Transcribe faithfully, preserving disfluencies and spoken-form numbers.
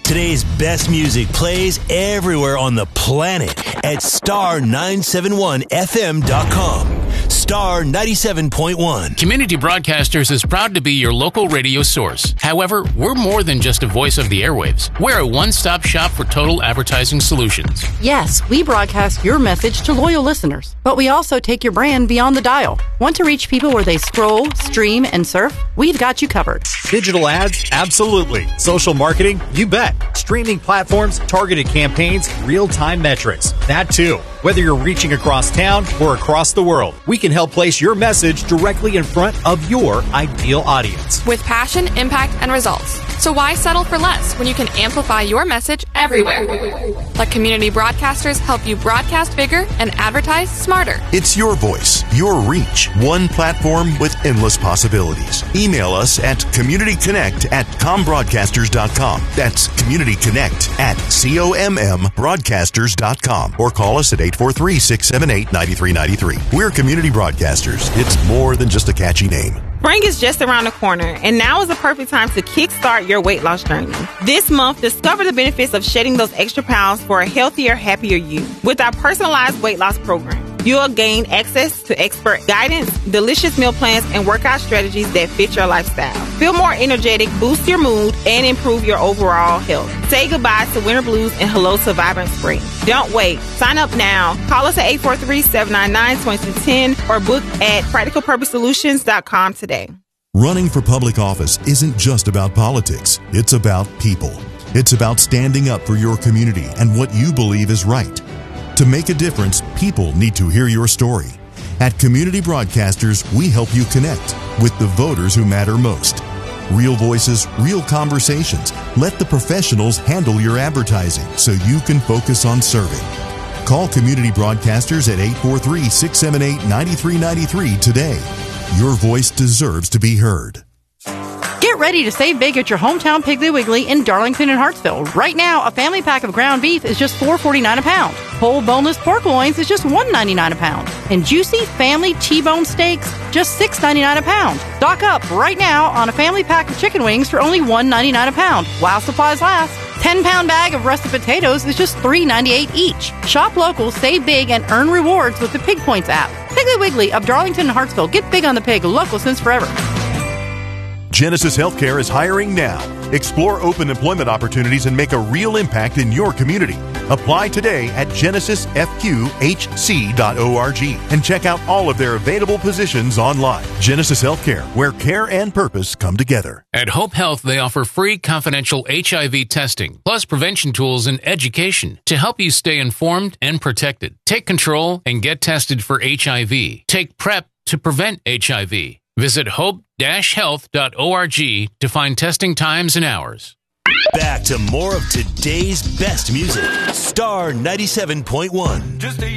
Today's best music plays everywhere on the planet at star nine seven one f m dot com. Star ninety-seven point one. Community Broadcasters is proud to be your local radio source. However, we're more than just a voice of the airwaves. We're a one-stop shop for total advertising solutions. Yes, we broadcast your message to loyal listeners, but we also take your brand beyond the dial. Want to reach people where they scroll, stream, and surf? We've got you covered. Digital ads? Absolutely. Social marketing? You bet. Streaming platforms, targeted campaigns, real-time metrics. That too. Whether you're reaching across town or across the world, we can help place your message directly in front of your ideal audience. With passion, impact, and results. So why settle for less when you can amplify your message everywhere? Let Community Broadcasters help you broadcast bigger and advertise smarter. It's your voice, your reach, one platform with endless possibilities. Email us at communityconnect at combroadcasters dot com. That's communityconnect at com broadcasters dot com. Or call us at eight four three, six seven eight, nine three nine three. We're Community Broadcasters. It's more than just a catchy name. Spring is just around the corner, and now is the perfect time to kickstart your weight loss journey. This month, discover the benefits of shedding those extra pounds for a healthier, happier you. With our personalized weight loss program, you'll gain access to expert guidance, delicious meal plans, and workout strategies that fit your lifestyle. Feel more energetic, boost your mood, and improve your overall health. Say goodbye to winter blues and hello to vibrant spring. Don't wait. Sign up now. Call us at eight four three, seven nine nine, two two one zero or book at practical purpose solutions dot com today. Running for public office isn't just about politics. It's about people. It's about standing up for your community and what you believe is right. To make a difference, people need to hear your story. At Community Broadcasters, we help you connect with the voters who matter most. Real voices, real conversations. Let the professionals handle your advertising so you can focus on serving. Call Community Broadcasters at eight four three, six seven eight, nine three nine three today. Your voice deserves to be heard. Get ready to save big at your hometown Piggly Wiggly in Darlington and Hartsville. Right now, a family pack of ground beef is just four forty-nine a pound. Whole boneless pork loins is just one ninety-nine a pound. And juicy family T-bone steaks, just six ninety-nine a pound. Stock up right now on a family pack of chicken wings for only one ninety-nine a pound, while supplies last. ten pound bag of russet potatoes is just three ninety-eight each. Shop local, save big, and earn rewards with the Pig Points app. Piggly Wiggly of Darlington and Hartsville. Get big on the pig, local since forever. Genesis Healthcare is hiring now. Explore open employment opportunities and make a real impact in your community. Apply today at genesis f q h c dot org and check out all of their available positions online. Genesis Healthcare, where care and purpose come together. At Hope Health, they offer free confidential H I V testing, plus prevention tools and education to help you stay informed and protected. Take control and get tested for H I V. Take PrEP to prevent H I V. Visit hope dash health dot org to find testing times and hours. Back to more of today's best music. Star ninety-seven point one. Just a